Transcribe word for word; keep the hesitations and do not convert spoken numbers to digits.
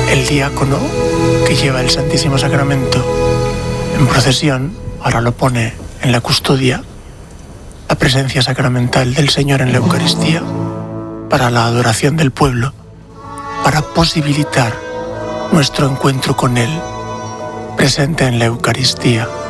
El diácono que lleva el Santísimo Sacramento en procesión ahora lo pone en la custodia, la presencia sacramental del Señor en la Eucaristía, para la adoración del pueblo, para posibilitar nuestro encuentro con Él, presente en la Eucaristía.